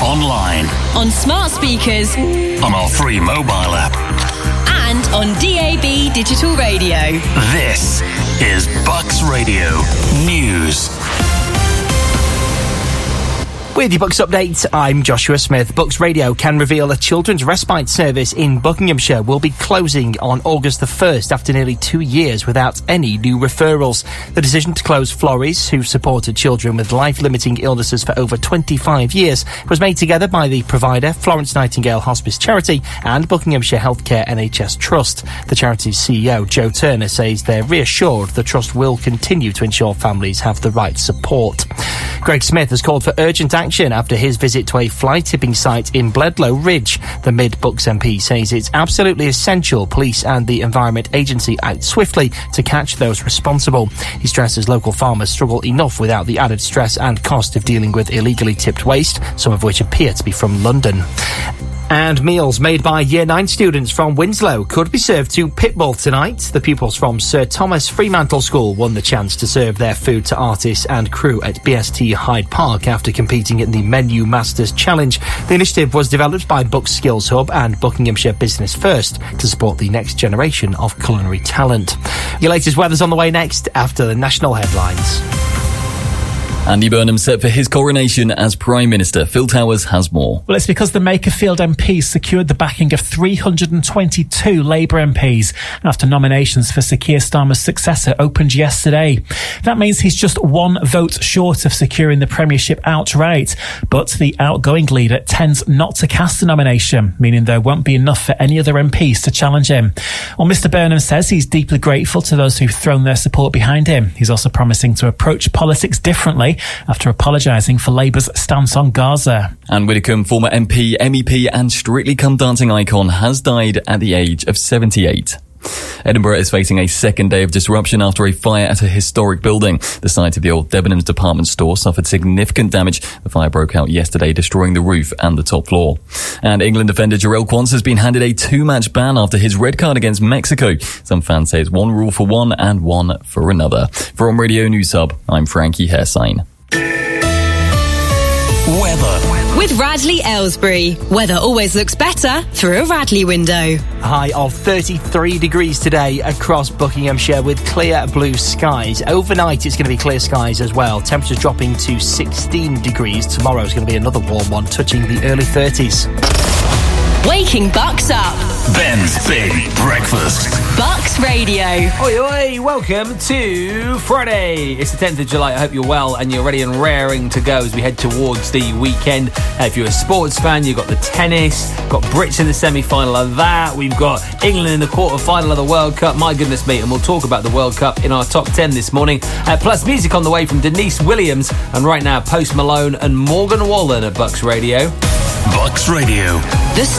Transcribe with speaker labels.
Speaker 1: online,
Speaker 2: on smart speakers,
Speaker 1: on our free mobile app,
Speaker 2: and on DAB digital radio.
Speaker 1: This is Bucks Radio News.
Speaker 3: With your Bucks update, I'm Joshua Smith. Bucks Radio can reveal a children's respite service in Buckinghamshire will be closing on August the 1st after nearly 2 years without any new referrals. The decision to close Florries, who've supported children with life-limiting illnesses for over 25 years, was made together by the provider, Florence Nightingale Hospice Charity, and Buckinghamshire Healthcare NHS Trust. The charity's CEO, Joe Turner, says they're reassured the trust will continue to ensure families have the right support. Greg Smith has called for urgent action after his visit to a fly tipping site in Bledlow Ridge. The Mid-Bucks MP says it's absolutely essential police and the Environment Agency act swiftly to catch those responsible. He stresses local farmers struggle enough without the added stress and cost of dealing with illegally tipped waste, some of which appear to be from London. And meals made by Year 9 students from Winslow could be served to Pitbull tonight. The pupils from Sir Thomas Fremantle School won the chance to serve their food to artists and crew at BST Hyde Park after competing in the Menu Masters Challenge. The initiative was developed by Bucks Skills Hub and Buckinghamshire Business First to support the next generation of culinary talent. Your latest weather's on the way next after the national headlines.
Speaker 4: Andy Burnham set for his coronation as Prime Minister. Phil Towers has more.
Speaker 5: Well, it's because the Makerfield MPs secured the backing of 322 Labour MPs after nominations for Sir Keir Starmer's successor opened yesterday. That means he's just one vote short of securing the premiership outright. But the outgoing leader tends not to cast a nomination, meaning there won't be enough for any other MPs to challenge him. Well, Mr Burnham says he's deeply grateful to those who've thrown their support behind him. He's also promising to approach politics differently after apologising for Labour's stance on Gaza.
Speaker 4: Anne Widdecombe, former MP, MEP and Strictly Come Dancing icon, has died at the age of 78. Edinburgh is facing a second day of disruption after a fire at a historic building. The site of the old Debenhams department store suffered significant damage. The fire broke out yesterday, destroying the roof and the top floor. And England defender Jarell Quansah has been handed a 2-match ban after his red card against Mexico. Some fans say it's one rule for one and one for another. From Radio News Hub, I'm Frankie Hairsign.
Speaker 1: Weather.
Speaker 2: With Radley Aylesbury. Weather always looks better through a Radley window.
Speaker 3: High of 33 degrees today across Buckinghamshire with clear blue skies. Overnight it's going to be clear skies as well. Temperatures dropping to 16 degrees. Tomorrow's going to be another warm one, touching the early 30s.
Speaker 2: Waking Bucks up.
Speaker 1: Ben's Big Breakfast.
Speaker 2: Bucks Radio.
Speaker 6: Oi, oi, welcome to Friday. It's the 10th of July. I hope you're well and you're ready and raring to go as we head towards the weekend. If you're a sports fan, you've got the tennis, got Brits in the semi-final of that. We've got England in the quarter-final of the World Cup. My goodness me, and we'll talk about the World Cup in our top 10 this morning. Plus music on the way from Denise Williams. And right now, Post Malone and Morgan Wallen at Bucks Radio.
Speaker 1: Bucks Radio.